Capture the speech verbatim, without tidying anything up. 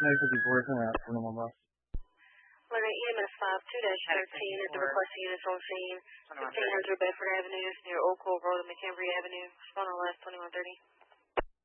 Nice fifty-four, send out for normal bus. Letter E M S five two thirteen at the request units on scene, fifteen hundred Bedford Avenue, near Oak Hill Road and McKinley Avenue. Respond on last twenty-one thirty.